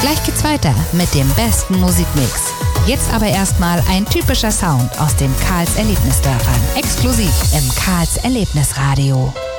Gleich geht's weiter mit dem besten Musikmix. Jetzt aber erstmal ein typischer Sound aus den Karls Erlebnisdörfern. Exklusiv im Karls Erlebnisradio.